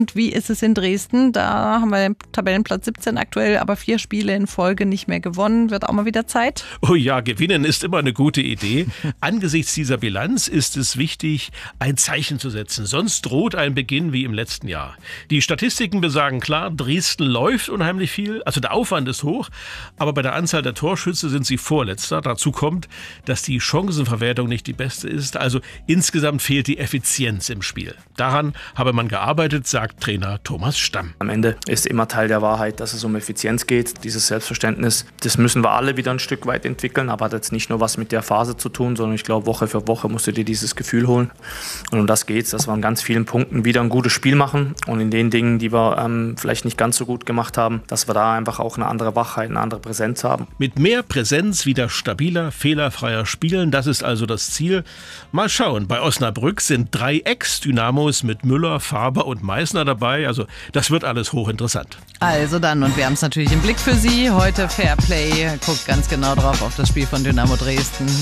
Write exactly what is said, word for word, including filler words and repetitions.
Und wie ist es in Dresden? Da haben wir den Tabellenplatz siebzehn aktuell, aber vier Spiele in Folge nicht mehr gewonnen. Wird auch mal wieder Zeit? Oh ja, gewinnen ist immer eine gute Idee. Angesichts dieser Bilanz ist es wichtig, ein Zeichen zu setzen. Sonst droht ein Beginn wie im letzten Jahr. Die Statistiken besagen klar, Dresden läuft unheimlich viel. Also der Aufwand ist hoch, aber bei der Anzahl der Torschüsse sind sie Vorletzter. Dazu kommt, dass die Chancenverwertung nicht die beste ist. Also insgesamt fehlt die Effizienz im Spiel. Daran habe man gearbeitet, sagt Trainer Thomas Stamm. Am Ende ist immer Teil der Wahrheit, dass es um Effizienz geht. Dieses Selbstverständnis, das müssen wir alle wieder ein Stück weit entwickeln, aber hat jetzt nicht nur was mit der Phase zu tun, sondern ich glaube, Woche für Woche musst du dir dieses Gefühl holen. Und um das geht es, dass wir an ganz vielen Punkten wieder ein gutes Spiel machen und in den Dingen, die wir ähm, vielleicht nicht ganz so gut gemacht haben, dass wir da einfach auch eine andere Wachheit, eine andere Präsenz haben. Mit mehr Präsenz wieder stabiler, fehlerfreier spielen, das ist also das Ziel. Mal schauen, bei Osnabrück sind drei Ex-Dynamos mit Müller, Faber und Meißner dabei, also das wird alles hochinteressant. Also dann, und wir haben es natürlich im Blick für Sie. Heute Fairplay, guckt ganz genau drauf auf das Spiel von Dynamo Dresden.